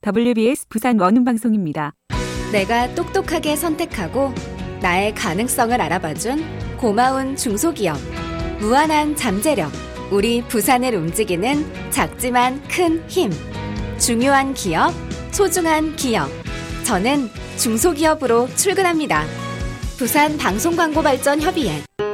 WBS 부산 원음방송입니다. 내가 똑똑하게 선택하고 나의 가능성을 알아봐준 고마운 중소기업. 무한한 잠재력. 우리 부산을 움직이는 작지만 큰 힘. 중요한 기업, 소중한 기업. 저는 중소기업으로 출근합니다. 부산 방송광고발전협의회.